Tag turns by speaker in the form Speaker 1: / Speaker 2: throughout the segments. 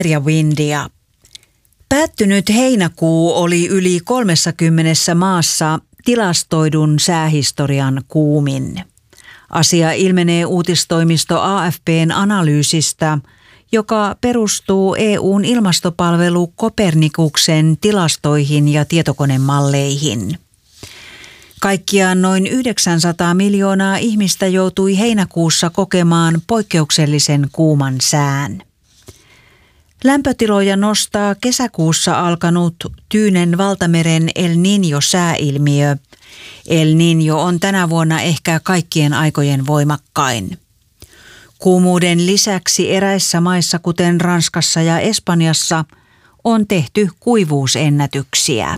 Speaker 1: Ja Windia. Päättynyt heinäkuu oli yli 30 maassa tilastoidun säähistorian kuumin. Asia ilmenee uutistoimisto AFP:n analyysistä, joka perustuu EU:n ilmastopalvelu Copernicuksen tilastoihin ja tietokonemalleihin. Kaikkiaan noin 900 miljoonaa ihmistä joutui heinäkuussa kokemaan poikkeuksellisen kuuman sään. Lämpötiloja nostaa kesäkuussa alkanut Tyynen valtameren El Niño-sääilmiö. El Niño on tänä vuonna ehkä kaikkien aikojen voimakkain. Kuumuuden lisäksi eräissä maissa, kuten Ranskassa ja Espanjassa, on tehty kuivuusennätyksiä.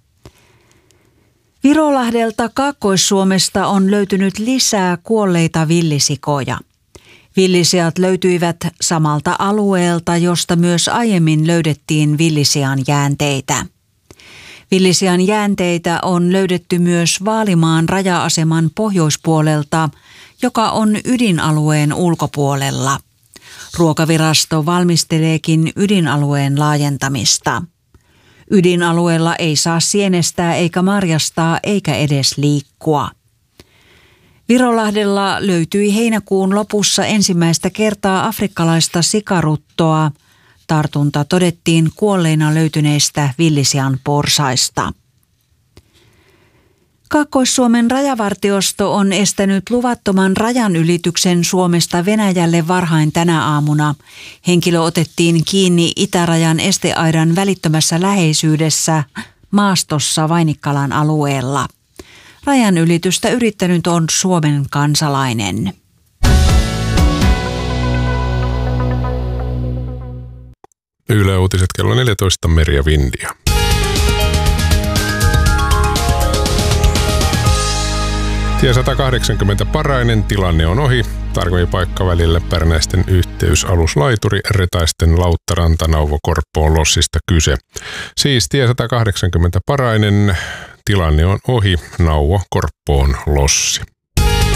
Speaker 1: Virolahdelta Kaakkois-Suomesta on löytynyt lisää kuolleita villisikoja. Villisiat löytyivät samalta alueelta, josta myös aiemmin löydettiin villisian jäänteitä. Villisian jäänteitä on löydetty myös Vaalimaan raja-aseman pohjoispuolelta, joka on ydinalueen ulkopuolella. Ruokavirasto valmisteleekin ydinalueen laajentamista. Ydinalueella ei saa sienestää eikä marjastaa eikä edes liikkua. Virolahdella löytyi heinäkuun lopussa ensimmäistä kertaa afrikkalaista sikaruttoa. Tartunta todettiin kuolleina löytyneistä villisian porsaista. Kaakkois-Suomen rajavartiosto on estänyt luvattoman rajanylityksen Suomesta Venäjälle varhain tänä aamuna. Henkilö otettiin kiinni itärajan esteaidan välittömässä läheisyydessä maastossa Vainikkalan alueella. Rajanylitystä yrittänyt on Suomen kansalainen.
Speaker 2: Yle Uutiset kello 14, Meri ja Windia. Tie 180 Parainen, tilanne on ohi. Tarkemmin paikkavälillä Pärnäisten yhteysaluslaituri Retaisten Lauttaranta Nauvo-Korppoon lossista kyse. Siis tie 180 Parainen, tilanne on ohi, Nauvo-Korppoon lossi.